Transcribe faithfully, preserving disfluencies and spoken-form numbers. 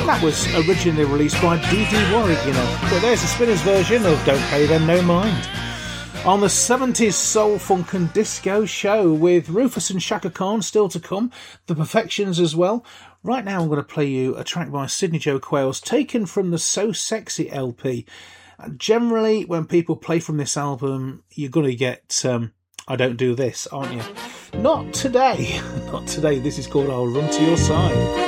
That was originally released by Dee Dee Warwick, you know. But there's the Spinners version of Don't Pay Them No Mind. On the seventies Soul, Funk and Disco show with Rufus and Shaka Khan still to come, The Perfections as well. Right now I'm going to play you a track by Sydney Joe Quayles taken from the So Sexy L P. Generally, when people play from this album, you're going to get um, I Don't Do This, aren't you? Not today. Not today. This is called I'll Run to Your Side.